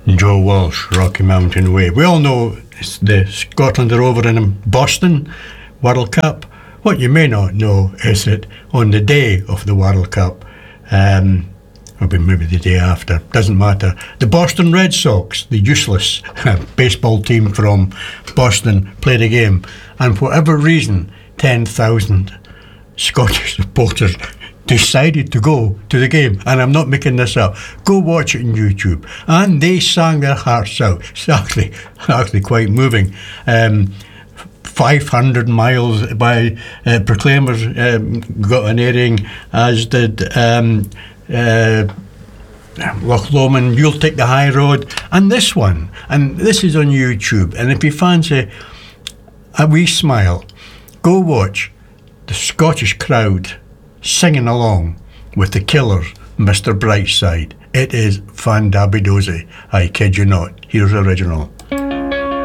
Joe Walsh, Rocky Mountain Way. We all know it's the Scotland are over in Boston World Cup. What you may not know is that on the day of the World Cup, or maybe the day after, doesn't matter, the Boston Red Sox, the useless baseball team from Boston, played a game, and for whatever reason, 10,000 Scottish supporters decided to go to the game, and I'm not making this up. Go watch it on YouTube, and they sang their hearts out. It's actually quite moving. 500 miles by Proclaimers got an airing, as did Loch Lomond, You'll Take the High Road, and this one, and this is on YouTube, and if you fancy a wee smile, go watch the Scottish crowd singing along with the Killers, Mr. Brightside. It is fan-dabby-dozy, I kid you not. Here's the original.